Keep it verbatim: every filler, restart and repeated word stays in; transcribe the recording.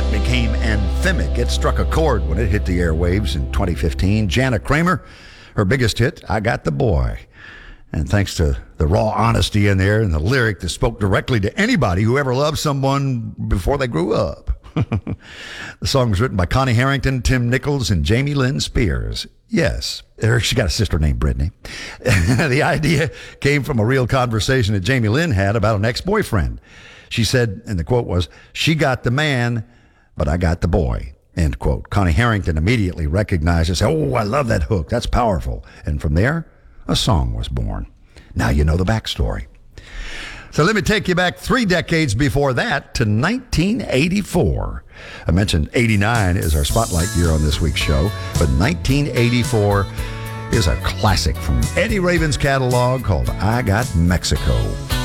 became anthemic. It struck a chord when it hit the airwaves in twenty fifteen. Jana Kramer, her biggest hit, I Got the Boy. And thanks to the raw honesty in there and the lyric that spoke directly to anybody who ever loved someone before they grew up. The song was written by Connie Harrington, Tim Nichols, and Jamie Lynn Spears. Yes, she got a sister named Brittany. The idea came from a real conversation that Jamie Lynn had about an ex-boyfriend. She said, and the quote was, "She got the man, but I got the boy," end quote. Connie Harrington immediately recognized and said, "Oh, I love that hook. That's powerful." And from there, a song was born. Now you know the backstory. So let me take you back three decades before that to nineteen eighty-four. I mentioned eighty-nine is our spotlight year on this week's show, but nineteen eighty-four is a classic from Eddie Raven's catalog called I Got Mexico.